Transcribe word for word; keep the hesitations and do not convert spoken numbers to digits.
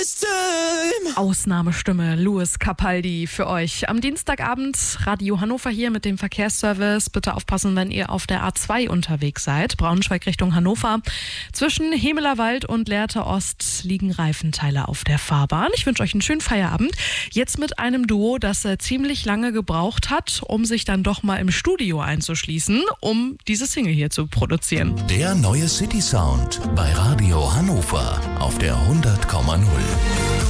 Ausnahmestimme Louis Capaldi für euch. Am Dienstagabend Radio Hannover hier mit dem Verkehrsservice. Bitte aufpassen, wenn ihr auf der A zwei unterwegs seid. Braunschweig Richtung Hannover. Zwischen Hemelerwald und Lehrte Ost liegen Reifenteile auf der Fahrbahn. Ich wünsche euch einen schönen Feierabend. Jetzt mit einem Duo, das äh, ziemlich lange gebraucht hat, um sich dann doch mal im Studio einzuschließen, um diese Single hier zu produzieren. Der neue City Sound bei Radio Hannover auf der hundert Komma null.